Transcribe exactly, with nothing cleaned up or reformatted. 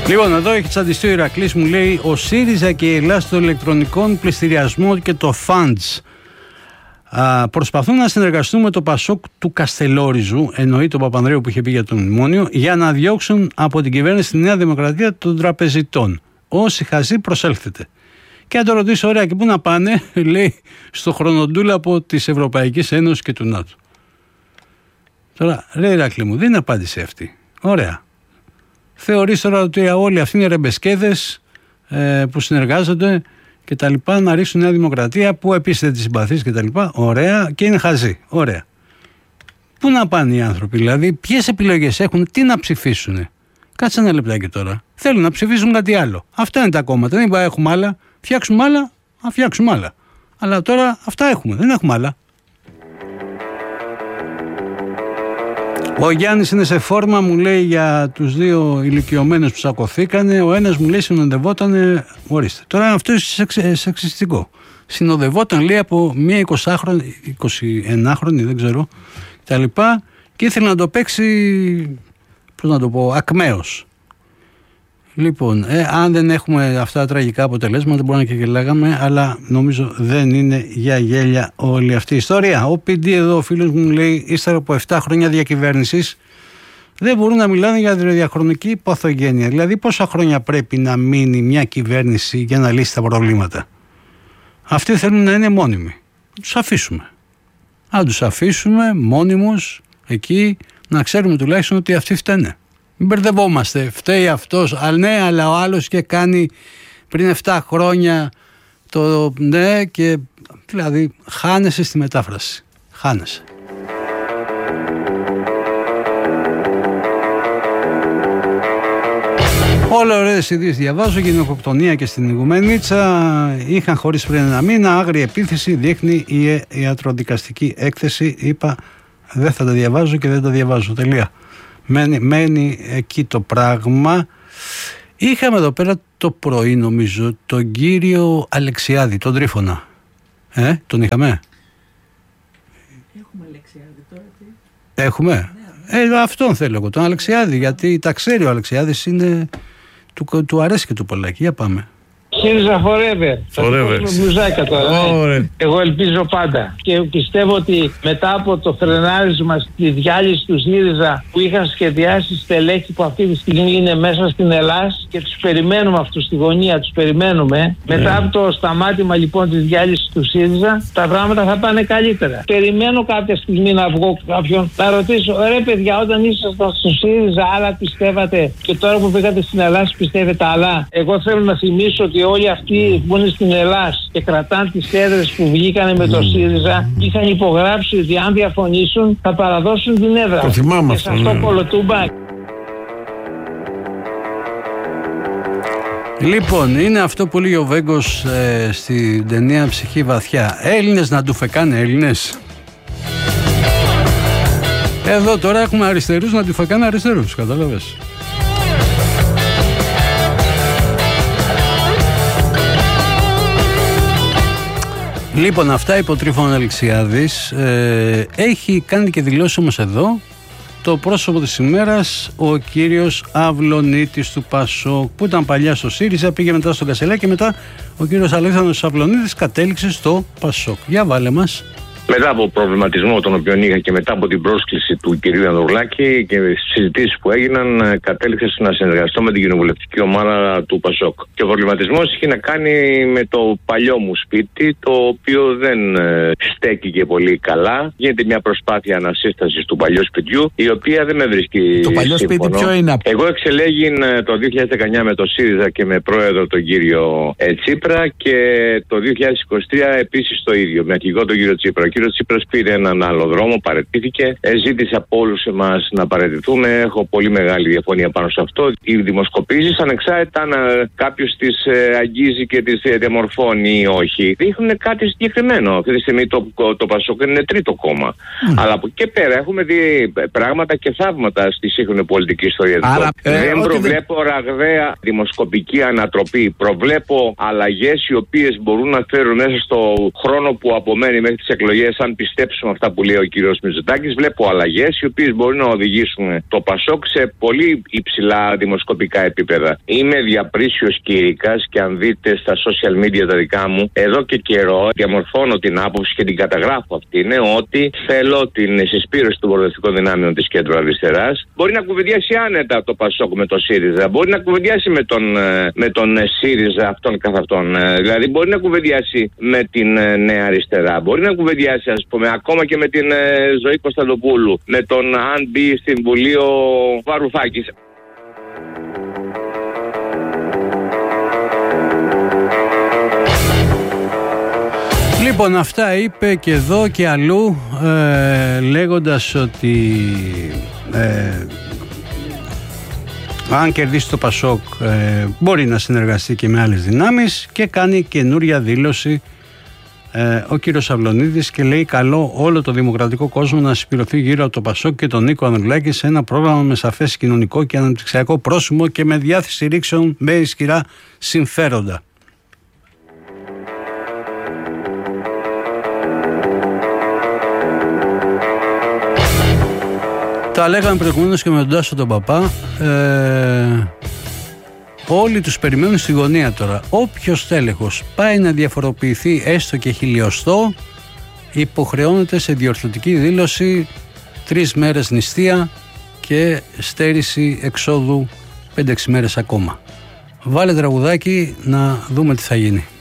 Λοιπόν, εδώ έχει τσαντιστεί ο Ηρακλής, μου λέει: ο ΣΥΡΙΖΑ και η Ελλάδα των ηλεκτρονικών πληστηριασμών και το Funds α, προσπαθούν να συνεργαστούν με το Πασόκ του Καστελόριζου, εννοεί τον Παπανδρέου που είχε πει για το μνημόνιο, για να διώξουν από την κυβέρνηση τη Νέα Δημοκρατία των τραπεζιτών. Όσοι χαζοί, προσέλθετε. Και αν το ρωτήσω, ωραία, και πού να πάνε, λέει, στο χρονοτούλαπο της Ευρωπαϊκής Ένωσης και του ΝΑΤΟ. Τώρα, λέει Ηρακλή μου, δεν είναι απάντηση αυτή. Ωραία. Θεωρείς τώρα ότι όλοι αυτοί είναι ρεμπεσκέδες ε, που συνεργάζονται και τα λοιπά, να ρίξουν Νέα Δημοκρατία που επίσης δεν τη συμπαθείς και τα λοιπά. Ωραία, και είναι χαζοί. Ωραία. Πού να πάνε οι άνθρωποι, δηλαδή, ποιες επιλογές έχουν, τι να ψηφίσουν. Κάτσε ένα λεπτάκι τώρα. Θέλουν να ψηφίσουν κάτι άλλο. Αυτά είναι τα κόμματα. Δεν είπα έχουμε άλλα. Φτιάξουμε άλλα, να φτιάξουμε άλλα. Αλλά τώρα αυτά έχουμε. Δεν έχουμε άλλα. Ο Γιάννης είναι σε φόρμα, μου λέει, για τους δύο ηλικιωμένους που σακωθήκανε. Ο ένας μου λέει συνοδευότανε. Ορίστε. Τώρα αυτό είναι σεξιστικό. Συνοδευόταν, λέει, από μία εικοσάχρονη, εικοσιενάχρονη, δεν ξέρω, τα λοιπά, και ήθελε να το παίξει, πώς να το πω, ακμαίος. Λοιπόν, ε, αν δεν έχουμε αυτά τα τραγικά αποτελέσματα, μπορεί να και γελάγαμε, αλλά νομίζω δεν είναι για γέλια όλη αυτή η ιστορία. Ο πι ντι εδώ, ο φίλος μου, λέει, ύστερα από επτά χρόνια διακυβέρνησης, δεν μπορούν να μιλάνε για διαχρονική παθογένεια. Δηλαδή, πόσα χρόνια πρέπει να μείνει μια κυβέρνηση για να λύσει τα προβλήματα. Αυτοί θέλουν να είναι μόνιμοι. Τους αφήσουμε. Αν τους αφήσουμε μόνιμους εκεί, να ξέρουμε τουλάχιστον ότι αυτοί φταίνε. Μην μπερδευόμαστε. Φταίει αυτός, αλλά ναι, αλλά ο άλλος και κάνει πριν επτά χρόνια το ναι, και δηλαδή χάνεσαι στη μετάφραση. Χάνεσαι. Όλα ωραίες ειδήσεις διαβάζω. Γυναικοκτονία και στην Ιγουμενίτσα. Είχαν χωρίς πριν ένα μήνα. Άγρια επίθεση δείχνει η ιατροδικαστική έκθεση. Είπα δεν θα τα διαβάζω και δεν τα διαβάζω. Τελεία. Μένει, μένει εκεί το πράγμα. Είχαμε εδώ πέρα το πρωί, νομίζω, τον κύριο Αλεξιάδη, τον Τρίφωνα. Ε, τον είχαμε. Έχουμε Αλεξιάδη τώρα. Τι? Έχουμε. Ναι. Ε, αυτόν θέλω εγώ, τον Αλεξιάδη, γιατί τα ξέρει ο Αλεξιάδης, είναι, του, του αρέσει και του πολλάκι. Για πάμε. ΣΥΡΙΖΑ forever. Forever. τώρα. Εγώ ελπίζω πάντα. Και πιστεύω ότι μετά από το φρενάρισμα στη διάλυση του ΣΥΡΙΖΑ που είχαν σχεδιάσει στελέχη που αυτή τη στιγμή είναι μέσα στην Ελλάδα και τους περιμένουμε αυτούς στη γωνία, τους περιμένουμε. Yeah. Μετά από το σταμάτημα λοιπόν της διάλυσης του ΣΥΡΙΖΑ, τα πράγματα θα πάνε καλύτερα. Περιμένω κάποια στιγμή να βγω κάποιον να ρωτήσω, ρε παιδιά, όταν ήσασταν στο ΣΥΡΙΖΑ άλλα πιστεύατε και τώρα που πήγατε στην Ελλάδα πιστεύετε άλλα. Εγώ θέλω να θυμίσω ότι όλοι αυτοί που είναι στην Ελλάδα και κρατάνε τις έδρες που βγήκανε με το ΣΥΡΙΖΑ είχαν υπογράψει ότι αν διαφωνήσουν θα παραδώσουν την έδρα. Το θυμάμαι και αυτό. σε αυτό ναι. Κολοτούμπα. Λοιπόν, είναι αυτό που λέει ο Βέγκος ε, στην ταινία Ψυχή Βαθιά. Έλληνες να του φεκάνε Έλληνες. Εδώ τώρα έχουμε αριστερούς να του φεκάνε αριστερούς, κατάλαβες. Λοιπόν, αυτά είπε ο Τρίφωνος Αλεξιάδης. Ε, έχει κάνει και δηλώσει όμως εδώ το πρόσωπο της ημέρας, ο κύριος Αυλωνίτης του Πασόκ, που ήταν παλιά στο ΣΥΡΙΖΑ, πήγε μετά στον Κασελάκη και μετά ο κύριος Αλέξανδρος Αυλωνίτης κατέληξε στο Πασόκ. Για βάλε μας. Μετά από προβληματισμό τον οποίο είχα και μετά από την πρόσκληση του κυρίου Ανδρουλάκη και στις συζητήσεις που έγιναν, κατέληξα να συνεργαστώ με την κοινοβουλευτική ομάδα του Πασόκ. Και ο προβληματισμός είχε να κάνει με το παλιό μου σπίτι, το οποίο δεν ε, στέκει και πολύ καλά. Γίνεται μια προσπάθεια ανασύστασης του παλιού σπιτιού, η οποία δεν με βρίσκει. Το παλιό σύμφωνο. Σπίτι ποιο είναι? Εγώ εξελέγην το δύο χιλιάδες δεκαεννιά με το ΣΥΡΙΖΑ και με πρόεδρο τον κύριο ε, Τσίπρα, και το δύο χιλιάδες είκοσι τρία επίσης το ίδιο, με αρχηγό τον κύριο Τσίπρα. Ο κύριος Τσίπρας πήρε έναν άλλο δρόμο, παραιτήθηκε. Ε, ζήτησε από όλους εμάς να παραιτηθούμε. Έχω πολύ μεγάλη διαφωνία πάνω σε αυτό. Οι δημοσκοπήσεις, ανεξάρτητα αν κάποιος τις ε, αγγίζει και τις ε, διαμορφώνει ή όχι, δείχνουν κάτι συγκεκριμένο. Αυτή τη στιγμή το, το, το Πασόκ είναι τρίτο κόμμα. Mm. Αλλά από εκεί πέρα έχουμε δει πράγματα και θαύματα στη σύγχρονη πολιτική ιστορία. Άρα, ε, δεν προβλέπω δεν... ραγδαία δημοσκοπική ανατροπή. Προβλέπω αλλαγές οι οποίες μπορούν να φέρουν μέσα στο χρόνο που απομένει μέχρι τις εκλογές αμφιβολίες αν πιστέψουμε αυτά που λέει ο κύριος Μητσοτάκης. Βλέπω αλλαγές οι οποίες μπορούν να οδηγήσουν το Πασόκ σε πολύ υψηλά δημοσκοπικά επίπεδα. Είμαι διαπρίσιος κήρυκας και αν δείτε στα social media τα δικά μου, εδώ και καιρό διαμορφώνω την άποψη και την καταγράφω αυτή, είναι ότι θέλω την συσπήρωση των προοδευτικών δυνάμεων της κέντρου αριστεράς. Μπορεί να κουβεντιάσει άνετα το Πασόκ με το ΣΥΡΙΖΑ, μπορεί να κουβεντιάσει με τον, με τον ΣΥΡΙΖΑ αυτόν καθ' αυτόν. Δηλαδή μπορεί να κουβεντιάσει με την Νέα Αριστερά, μπορεί να κουβεντιάσει ας πούμε ακόμα και με την Ζωή Κωνσταντοπούλου, με τον αν μπει στην Βουλή ο Βαρουφάκης. Λοιπόν, αυτά είπε και εδώ και αλλού, ε, λέγοντας ότι ε, αν κερδίσει το Πασόκ ε, μπορεί να συνεργαστεί και με άλλες δυνάμεις, και κάνει καινούρια δήλωση ε, ο κύριος Αυλωνίδης και λέει: καλό όλο το δημοκρατικό κόσμο να συσπηρωθεί γύρω από το Πασόκ και τον Νίκο Ανδρουλάκη σε ένα πρόγραμμα με σαφές κοινωνικό και αναπτυξιακό πρόσημο και με διάθεση ρήξεων με ισχυρά συμφέροντα. Τα λέγαμε προηγουμένως και με τον Τάσο τον Παπά. Ε, όλοι τους περιμένουν στη γωνία τώρα. Όποιος τέλεχος πάει να διαφοροποιηθεί έστω και χιλιοστό, υποχρεώνεται σε διορθωτική δήλωση, τρεις μέρες νηστεία και στέρηση εξόδου πέντε έξι μέρες ακόμα. Βάλε τραγουδάκι να δούμε τι θα γίνει.